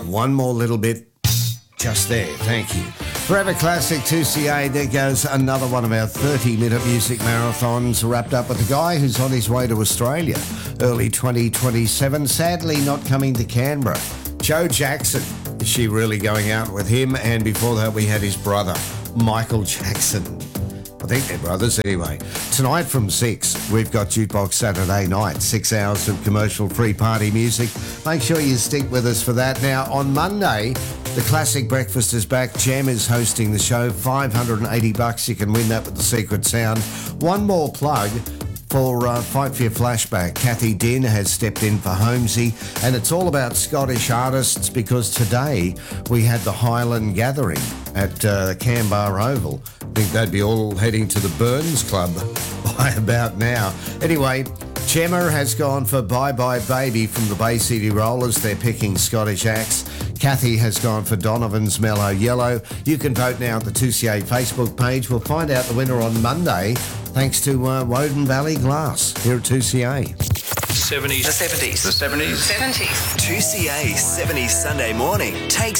One more little bit. Just there, thank you. Forever Classic 2CA, there goes another one of our 30-minute music marathons, wrapped up with a guy who's on his way to Australia, early 2027, sadly not coming to Canberra. Joe Jackson, is she really going out with him? And before that we had his brother, Michael Jackson. I think they're brothers anyway. Tonight from 6, we've got Jukebox Saturday night, 6 hours of commercial-free party music. Make sure you stick with us for that. Now, on Monday, the Classic Breakfast is back. Jem is hosting the show. $580. You can win that with the secret sound. One more plug for Fight for Your Flashback. Kathy Din has stepped in for Holmesy, and it's all about Scottish artists because today we had the Highland Gathering at Canberra Oval. I think they'd be all heading to the Burns Club by about now. Anyway, Gemma has gone for Bye Bye Baby from the Bay City Rollers. They're picking Scottish acts. Kathy has gone for Donovan's Mellow Yellow. You can vote now at the 2CA Facebook page. We'll find out the winner on Monday, thanks to Woden Valley Glass here at 2CA. 70s. The 70s. The 70s. 70s. 2CA 70s Sunday morning takes